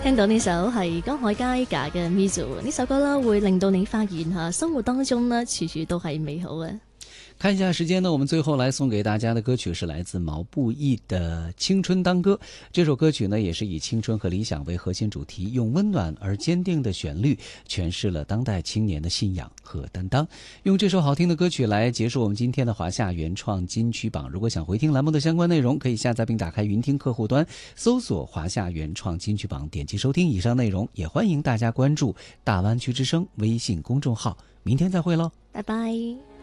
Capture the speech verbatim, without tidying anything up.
聽到呢首係江海佳嘅《Mizu》，呢首歌啦會令到你發現吓生活當中呢處處都係美好嘅。 看一下時間呢，我們最後來送給大家的歌曲是來自毛不易的《青春當歌》。這首歌曲呢，也是以青春和理想為核心主題，用溫暖而堅定的旋律詮釋了當代青年的信仰和擔當。用這首好聽的歌曲來結束我們今天的華夏原創金曲榜。如果想回聽欄目的相關內容，可以下載並打開雲聽客戶端，搜索華夏原創金曲榜，點擊收聽以上內容。也歡迎大家關注大灣區之聲微信公眾號。明天再會嘍， 拜拜。